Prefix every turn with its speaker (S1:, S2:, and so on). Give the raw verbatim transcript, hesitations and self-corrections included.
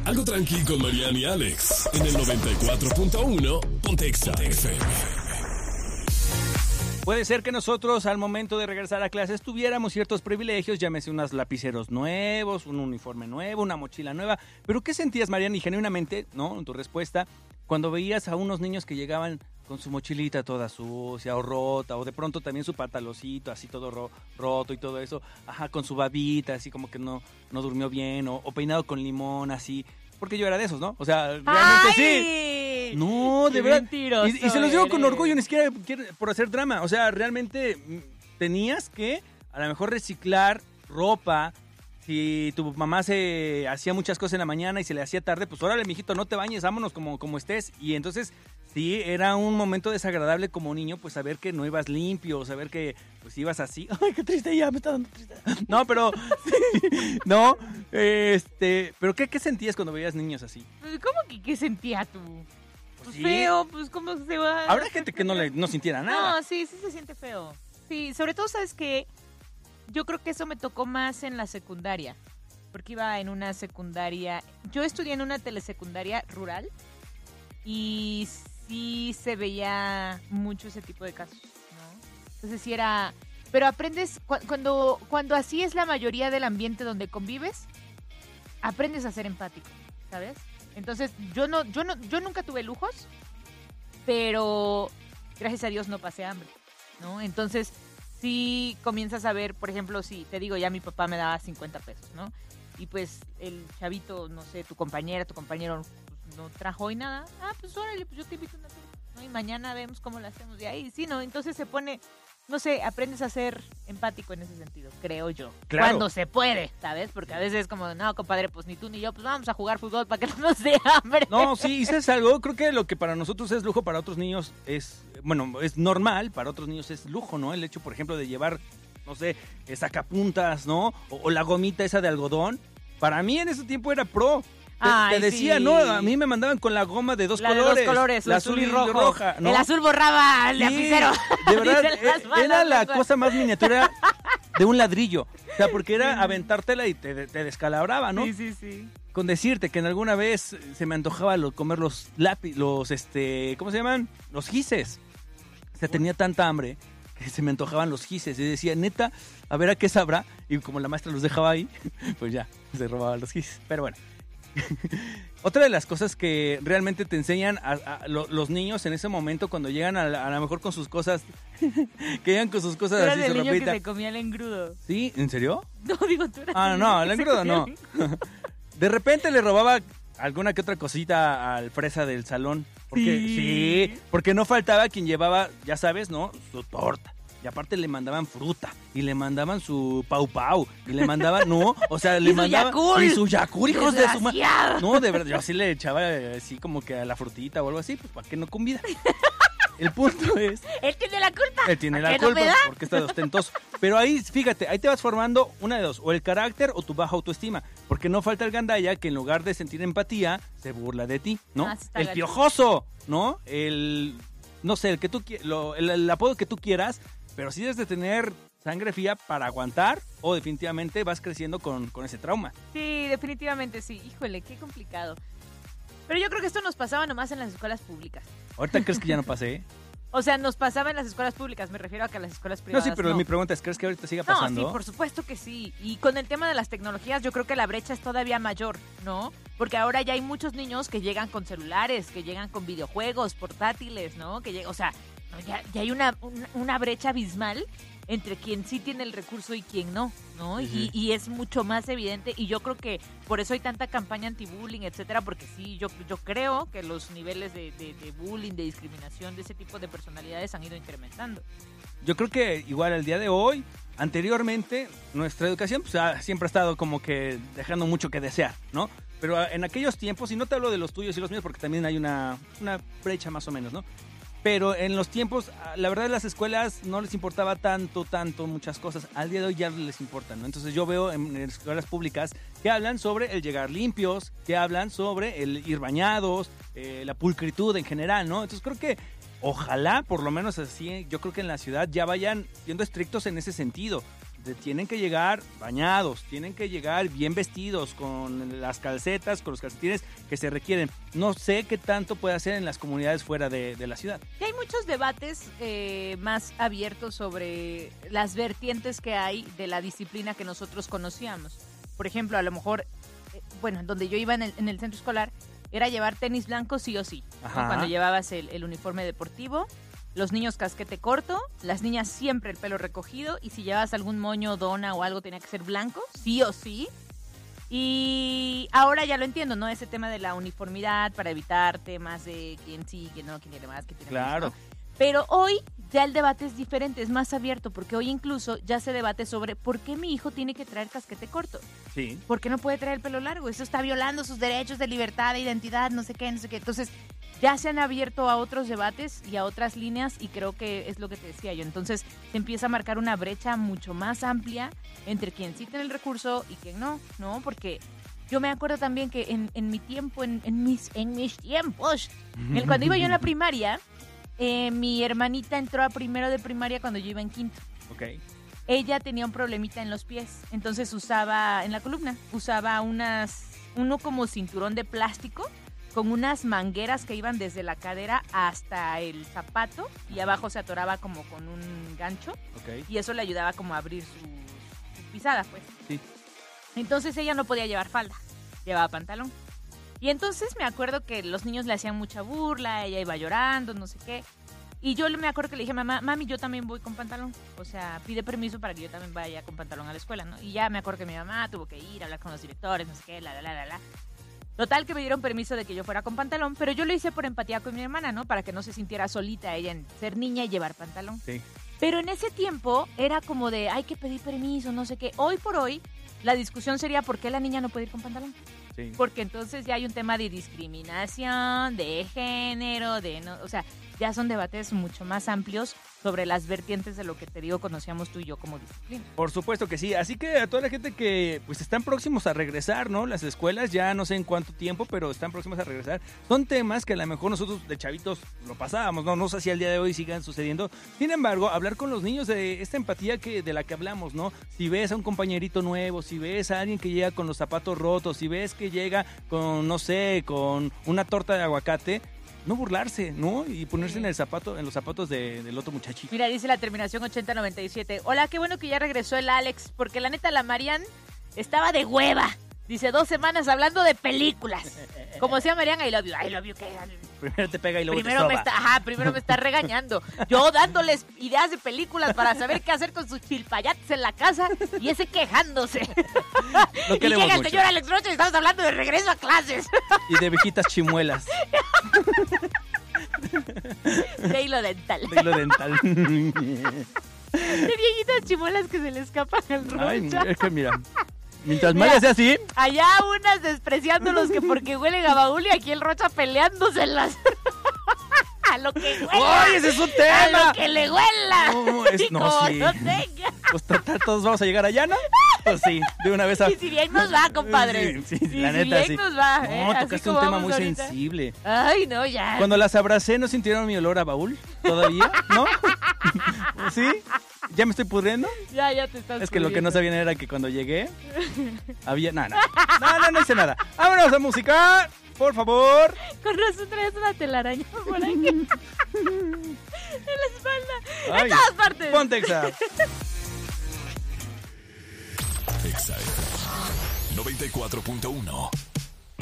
S1: Algo tranqui con Mariana y Alex. En el noventa y cuatro punto uno, Ponte Exa F M.
S2: Puede ser que nosotros al momento de regresar a clases tuviéramos ciertos privilegios, llámese unos lapiceros nuevos, un uniforme nuevo, una mochila nueva. Pero ¿qué sentías, Mariana, y genuinamente, ¿no? En tu respuesta, cuando veías a unos niños que llegaban con su mochilita toda sucia o rota, o de pronto también su pantalocito así todo ro- roto y todo eso, ajá, con su babita así como que no, no durmió bien, o, o peinado con limón así, porque yo era de esos, ¿no? O sea, realmente
S3: ¡Ay!
S2: sí. No, de
S3: Qué
S2: verdad.
S3: mentiroso
S2: Y, y se los digo con
S3: eres.
S2: orgullo, ni siquiera quiero- por hacer drama. O sea, realmente mm, tenías que a lo mejor reciclar ropa. Si tu mamá se hacía muchas cosas en la mañana y se le hacía tarde, pues órale, mijito, no te bañes, vámonos como, como estés. Y entonces, sí, era un momento desagradable como niño, pues saber que no ibas limpio, saber que pues ibas así. Ay, qué triste, ya me está dando triste. No, pero, sí, no, este, pero ¿qué, qué sentías cuando veías niños así?
S3: Pues, ¿cómo que qué sentía tú? Pues
S2: sí.
S3: feo, pues cómo se va.
S2: Habrá gente que no le no sintiera nada.
S3: No, sí, sí se siente feo. Sí, sobre todo, ¿sabes qué? Yo creo que eso me tocó más en la secundaria, porque iba en una secundaria, yo estudié en una telesecundaria rural y sí se veía mucho ese tipo de casos, ¿no? Entonces sí era, pero aprendes, cu- cuando, cuando así es la mayoría del ambiente donde convives, aprendes a ser empático, ¿sabes? Entonces yo no, yo no, yo nunca tuve lujos, pero gracias a Dios no pasé hambre, ¿no? Entonces sí comienzas a ver, por ejemplo, si te digo, ya mi papá me daba cincuenta pesos, ¿no? Y pues el chavito, no sé, tu compañera, tu compañero pues, no trajo hoy nada. Ah, pues órale, pues yo te invito a una torta, ¿no? Y mañana vemos cómo la hacemos de ahí. Sí, ¿no? Entonces se pone, no sé, aprendes a ser empático en ese sentido, creo yo.
S2: Claro.
S3: Cuando se puede, ¿sabes? Porque a veces es como, no, compadre, pues ni tú ni yo, pues vamos a jugar fútbol para que no nos dé hambre.
S2: No, sí, ¿y sabes algo? Creo que lo que para nosotros es lujo, para otros niños es, bueno, es normal, para otros niños es lujo, ¿no? El hecho, por ejemplo, de llevar, no sé, eh, sacapuntas, ¿no? O, o la gomita esa de algodón. Para mí en ese tiempo era pro. Te,
S3: Ay,
S2: te decía,
S3: sí.
S2: no, a mí me mandaban con la goma de dos
S3: La de
S2: colores.
S3: dos colores,
S2: la
S3: azul y rojo.
S2: roja, ¿no?
S3: El azul borraba al
S2: Sí,
S3: lapicero.
S2: de verdad,
S3: Dice las
S2: eh,
S3: malas
S2: era la
S3: lenguas.
S2: cosa más miniatura de un ladrillo. O sea, porque era aventártela y te, te descalabraba, ¿no?
S3: Sí, sí, sí.
S2: Con decirte que en alguna vez se me antojaba lo- comer los lápiz, los, este, ¿cómo se llaman? Los gises. O sea, tenía tanta hambre que se me antojaban los gises. Y decía, neta, a ver a qué sabrá. Y como la maestra los dejaba ahí, pues ya, se robaban los gises. Pero bueno. Otra de las cosas que realmente te enseñan a, a lo- los niños en ese momento cuando llegan a, la- a lo mejor con sus cosas, que llegan con sus cosas
S3: Tú eras
S2: así,
S3: el
S2: su
S3: niño que
S2: ropita.
S3: se comía el engrudo.
S2: ¿Sí? ¿En serio?
S3: No, digo, tú eras
S2: Ah,
S3: el
S2: no,
S3: niño
S2: el
S3: que se
S2: engrudo
S3: comía
S2: no.
S3: el-
S2: De repente le robaba alguna que otra cosita al fresa del salón. Porque,
S3: Sí.
S2: sí, porque no faltaba quien llevaba, ya sabes, ¿no? Su torta. Y aparte le mandaban fruta. Y le mandaban su pau pau. Y le mandaban, no, o sea, le
S3: Y su
S2: mandaban.
S3: Yakult.
S2: Y su Yakult, hijos de su madre.
S3: Desgraciado.
S2: No, de verdad, yo así le echaba eh, así como que a la frutita o algo así, pues para que no con vida. El punto es.
S3: Él tiene la culpa.
S2: Él tiene
S3: ¿Por
S2: la
S3: qué no
S2: culpa
S3: me da?
S2: porque está de ostentoso. Pero ahí, fíjate, ahí te vas formando una de dos, o el carácter o tu baja autoestima. Porque no falta el gandalla que en lugar de sentir empatía, se burla de ti, ¿no?
S3: Ah, sí está
S2: El
S3: gacho.
S2: piojoso, ¿no? El, no sé, el que tú qui- lo- el, el apodo que tú quieras, pero sí debes de tener sangre fría para aguantar o definitivamente vas creciendo con, con ese trauma.
S3: Sí, definitivamente sí. Híjole, qué complicado. Pero yo creo que esto nos pasaba nomás en las escuelas públicas.
S2: Ahorita crees que ya no pasé.
S3: O sea, nos pasaba en las escuelas públicas. Me refiero a que las escuelas
S2: No,
S3: privadas
S2: sí, pero
S3: no.
S2: mi pregunta es, ¿crees que ahorita siga
S3: No,
S2: pasando?
S3: sí, por supuesto que sí. Y con el tema de las tecnologías, yo creo que la brecha es todavía mayor, ¿no? Porque ahora ya hay muchos niños que llegan con celulares, que llegan con videojuegos portátiles, ¿no? Que lleg- o sea, no, ya, ya hay una, una, una brecha abismal entre quien sí tiene el recurso y quien no, ¿no?
S2: Ujú.
S3: y, y es mucho más evidente. Y yo creo que por eso hay tanta campaña anti-bullying, etcétera, porque sí, yo, yo creo que los niveles de, de, de bullying, de discriminación de ese tipo de personalidades han ido incrementando.
S2: Yo creo que igual al día de hoy, anteriormente, nuestra educación pues, ha- siempre ha estado como que dejando mucho que desear, ¿no? Pero ah, en aquellos tiempos, y no te hablo de los tuyos y los míos porque también hay una, una brecha más o menos, ¿no? Pero en los tiempos, ah, la verdad, las escuelas no les importaba tanto, tanto, muchas cosas. Al día de hoy ya les importan, ¿no? Entonces yo veo en, en escuelas públicas que hablan sobre el llegar limpios, que hablan sobre el ir bañados, eh, la pulcritud en general, ¿no? Entonces creo que ojalá, por lo menos así, yo creo que en la ciudad ya vayan siendo estrictos en ese sentido. de- tienen que llegar bañados, tienen que llegar bien vestidos, con las calcetas, con los calcetines que se requieren. No sé qué tanto puede hacer en las comunidades fuera de, de la ciudad.
S3: Y hay muchos debates eh, más abiertos sobre las vertientes que hay de la disciplina que nosotros conocíamos. Por ejemplo, a lo mejor, eh, bueno, donde yo iba en el, en el centro escolar, era llevar tenis blancos sí o sí, ¿no?
S2: Ajá.
S3: Cuando llevabas el, el uniforme deportivo, los niños casquete corto, las niñas siempre el pelo recogido, y si llevabas algún moño, dona o algo tenía que ser blanco, sí o sí. Y ahora ya lo entiendo, ¿no? Ese tema de la uniformidad para evitar temas de quién sí, quién no, quién tiene más, quién tiene
S2: Claro.
S3: menos, ¿no? Pero hoy ya el debate es diferente, es más abierto, porque hoy incluso ya se debate sobre por qué mi hijo tiene que traer casquete corto.
S2: Sí.
S3: ¿Por qué no puede traer el pelo largo? Eso está violando sus derechos de libertad, de identidad, no sé qué, no sé qué. Entonces, ya se han abierto a otros debates y a otras líneas, y creo que es lo que te decía yo. Entonces, se empieza a marcar una brecha mucho más amplia entre quien sí tiene el recurso y quien no, ¿no? Porque yo me acuerdo también que en, en mi tiempo, en, en, mis, en mis tiempos, en- cuando iba yo en la primaria, eh, mi hermanita entró a primero de primaria cuando yo iba en quinto.
S2: Ok.
S3: Ella tenía un problemita en los pies, entonces usaba, en la columna, usaba unas, uno como cinturón de plástico con unas mangueras que iban desde la cadera hasta el zapato, y abajo se atoraba como con un gancho,
S2: Ok.
S3: y eso le ayudaba como a abrir su, su pisada, pues.
S2: Sí.
S3: Entonces ella no podía llevar falda, llevaba pantalón. Y entonces me acuerdo que los niños le hacían mucha burla, ella iba llorando, no sé qué. Y yo me acuerdo que le dije, mamá, mami, yo también voy con pantalón. O sea, pide permiso para que yo también vaya con pantalón a la escuela, ¿no? Y ya me acuerdo que mi mamá tuvo que ir a hablar con los directores, no sé qué, la, la, la, la, la. Total que me dieron permiso de que yo fuera con pantalón, pero yo lo hice por empatía con mi hermana, ¿no? Para que no se sintiera solita ella en ser niña y llevar pantalón.
S2: Sí.
S3: Pero en ese tiempo era como de, hay que pedir permiso, no sé qué. Hoy por hoy, la discusión sería por qué la niña no puede ir con pantalón.
S2: Sí.
S3: Porque entonces ya hay un tema de discriminación, de género, de no, o sea, ya son debates mucho más amplios sobre las vertientes de lo que te digo conocíamos tú y yo como disciplina.
S2: Por supuesto que sí, así que a toda la gente que pues están próximos a regresar, ¿no? Las escuelas ya no sé en cuánto tiempo, pero están próximas a regresar. Son temas que a lo mejor nosotros de chavitos lo pasábamos, ¿no? No sé si al día de hoy sigan sucediendo. Sin embargo, hablar con los niños de esta empatía que de la que hablamos, ¿no? Si ves a un compañerito nuevo, si ves a alguien que llega con los zapatos rotos, si ves que llega con, no sé, con una torta de aguacate, no burlarse, ¿no? Y ponerse
S3: Sí.
S2: en el zapato, en los zapatos de- del otro muchachito.
S3: Mira, dice la terminación ochenta noventa y siete. Hola, qué bueno que ya regresó el Alex, porque la neta la Marian estaba de hueva. Dice, dos semanas hablando de películas. Como decía Marian, I love you, I love you. ¿Qué?
S2: Primero te pega y luego
S3: Primero
S2: te
S3: me
S2: soba.
S3: está, ajá, primero me está regañando. Yo dándoles ideas de películas para saber qué hacer con sus chilpayates en la casa, y ese quejándose.
S2: Lo
S3: Y
S2: queremos
S3: llega el
S2: mucho.
S3: señor Alex Rocha y estamos hablando de regreso a clases.
S2: Y de viejitas chimuelas.
S3: De hilo dental.
S2: De hilo dental.
S3: De viejitas chimuelas que se le escapan al
S2: Ay,
S3: Rocha.
S2: es que mira, mientras
S3: Mira.
S2: más le sea así,
S3: Allá unas despreciándolos que porque huelen a baúl, y aquí el Rocha peleándoselas. A lo que huela.
S2: ¡ay, ese es un
S3: A
S2: tema!
S3: lo que le huela.
S2: No, es-
S3: Y
S2: no,
S3: como
S2: sí.
S3: no tenga.
S2: Pues total, todos vamos a llegar allá, ¿no? Pues sí, de una vez a...
S3: Y si bien nos va, compadre.
S2: Sí, sí,
S3: Y
S2: la
S3: si
S2: neta,
S3: bien
S2: sí.
S3: nos va, ¿eh?
S2: No,
S3: Así
S2: tocaste un
S3: como
S2: tema
S3: vamos
S2: muy
S3: ahorita.
S2: sensible.
S3: Ay, no, ya.
S2: Cuando las abracé, ¿no sintieron mi olor a baúl? ¿Todavía? ¿No? ¿Sí? ¿Ya me estoy pudriendo?
S3: Ya, ya te estás
S2: Es que lo que no
S3: pudriendo.
S2: sabían era que cuando llegué había... No, no, no, no, no hice nada. ¡Vámonos a música! Por favor.
S3: Con razón traes una telaraña por aquí. En la espalda.
S2: Ay,
S3: En todas partes.
S2: Ponte Exa.
S1: Exa F M noventa y cuatro punto uno.